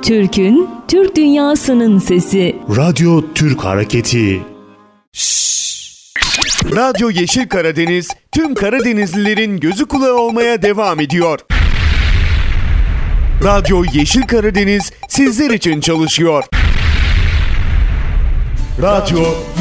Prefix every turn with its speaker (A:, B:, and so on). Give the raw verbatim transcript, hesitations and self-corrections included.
A: Türk'ün, Türk dünyasının sesi.
B: Radyo Türk Hareketi. Radyo Yeşil Karadeniz, tüm Karadenizlilerin gözü kulağı olmaya devam ediyor. Radyo Yeşil Karadeniz sizler için çalışıyor. Radyo